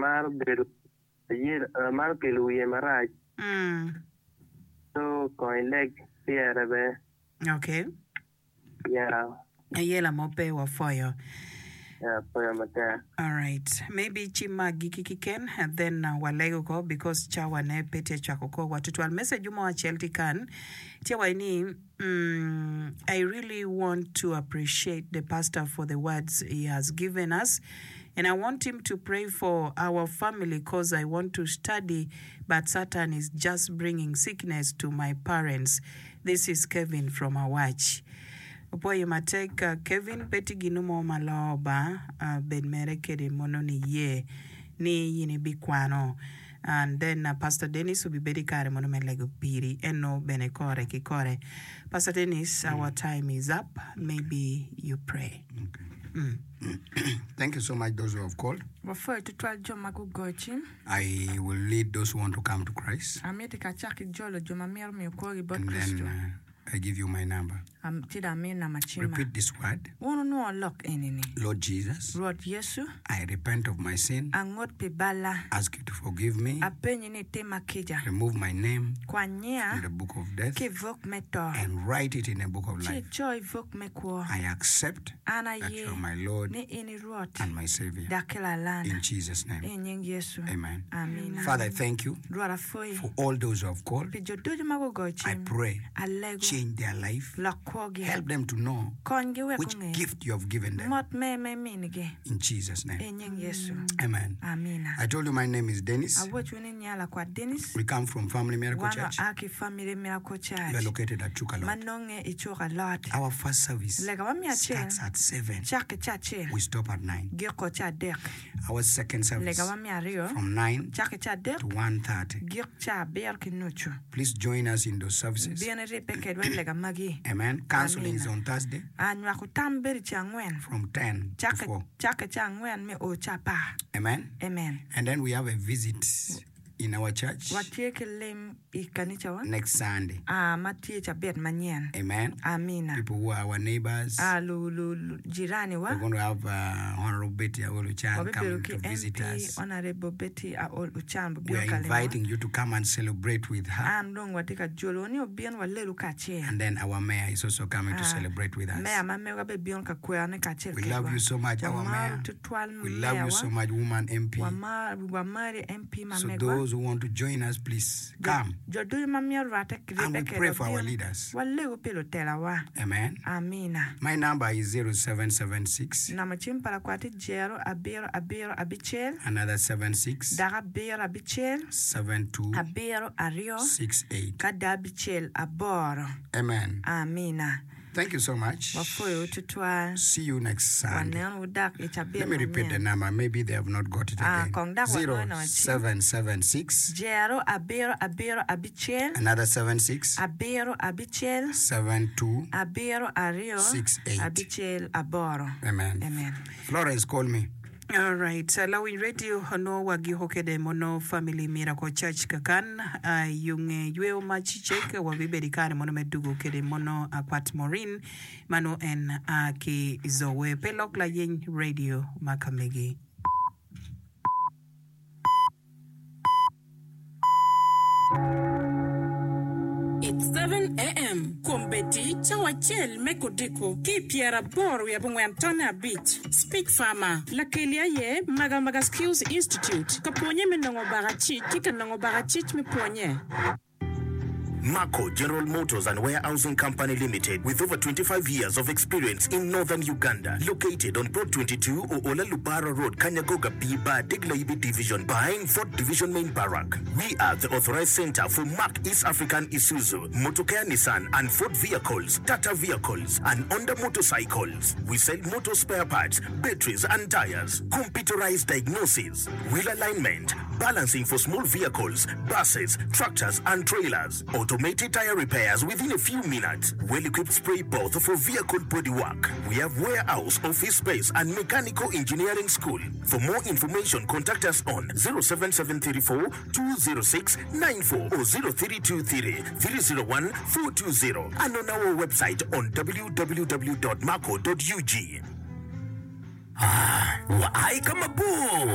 mar bedo mar kelo wiye marach. So coin leg here be. Okay. Yeah. Ayela mopewa foyo. Yeah, for mata. All right. Maybe chima gikikiken and then walego go because chawa ne pete chakoko watutu al message umo wa Chelty kan chawa ini I really want to appreciate the pastor for the words he has given us, and I want him to pray for our family because I want to study, but Satan is just bringing sickness to my parents. This is Kevin from Awach. Boy, you might take Kevin Betty Ginumo Maloba, Ben Merekede Mononi ye, ni yini bikwano. And then Pastor Dennis will be very kare monomelego piri, and no benekore kikore. Pastor Dennis, our time is up. Maybe you pray. Okay. Thank you so much, those who have called. I will lead those who want to come to Christ. And then I give you my number. Repeat this word. Lord Jesus, I repent of my sin. Ask you to forgive me. Remove my name from the book of death and write it in the book of life. I accept that you are my Lord and my Savior. In Jesus' name. Amen. Father, I thank you for all those who have called. I pray, change their life. Help them to know which gift you have given them. In Jesus' name. Amen. I told you my name is Dennis. We come from Family Miracle Church. We are located at Chukalot. Our first service starts at 7. We stop at 9. Our second service from 9 to 1:30. Please join us in those services. Amen. Counseling is on Thursday from 10 to 4. Amen. And then we have a visit in our church next Sunday. Amen. People who are our neighbors. We're going to have Honorable Betty Aoluchan coming to visit us. We are inviting you to come and celebrate with her. And then our mayor is also coming to celebrate with us. We love you so much, our mayor. We love you so much, woman MP. So those who want to join us, please come. And we pray for our leaders. Amen. My number is 0776 another 76 7268. Amen. Thank you so much. See you next Sunday. Let me repeat the number. Maybe they have not got it again. 0776 another 76 7268. Amen. Florence, call me. All right. Lawi radio no wagi hokede mono Family Miracle Church kakan yung yueo machichek wa bibedi kare mono medugo kede mono akwat morin mano en ki zowe pelok la yen radio makamegi. It's 7 a.m. Kombeti, Chawachel, Mekodeko, Kipiera Bor, Yabungwe Antona Beach, Speak Farmer, Lakelia Ye, Magamaga Skills Institute, Kaponye Menongo Barachi, Kikanongo Barachich Meponye. Mako General Motors and Warehousing Company Limited, with over 25 years of experience in northern Uganda, located on Plot 22 Oola Lubara Road, Kanyagoga Biba, Deglaibi Division, behind 4th Division Main Barrack. We are the authorized center for Mark East African Isuzu, Motocare Nissan and Ford vehicles, Tata vehicles, and Honda motorcycles. We sell motor spare parts, batteries and tires, computerized diagnosis, wheel alignment, balancing for small vehicles, buses, tractors and trailers, automated tire repairs within a few minutes, well-equipped spray booth for vehicle bodywork. We have warehouse, office space and mechanical engineering school. For more information, contact us on 07734 206 94 or 0323 301 420 and on our website on www.marco.ug. Why come aboard?